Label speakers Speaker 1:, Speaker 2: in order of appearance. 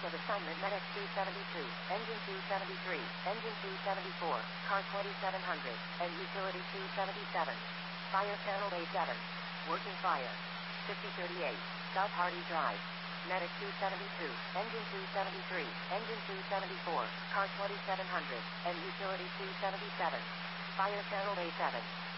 Speaker 1: of assignment Medic 272, Engine 273, Engine 274, Car 2700, and Utility 277. Fire Channel A7. Working fire. 5038, South Hardy Drive. Medic 272, Engine 273, Engine 274, Car 2700, and Utility 277. Fire Channel A7.